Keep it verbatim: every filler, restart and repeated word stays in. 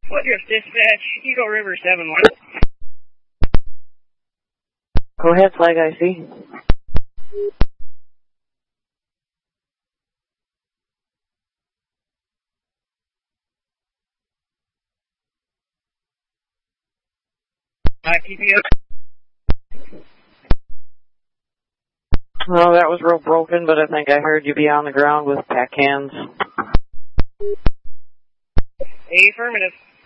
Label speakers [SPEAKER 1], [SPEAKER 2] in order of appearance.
[SPEAKER 1] Woodruff Dispatch, Eagle River seven one.
[SPEAKER 2] Go ahead, Flag I C.
[SPEAKER 1] I keep you up.
[SPEAKER 2] No, that was real broken, but I think I heard you be on the ground with pack hands.
[SPEAKER 1] Affirmative.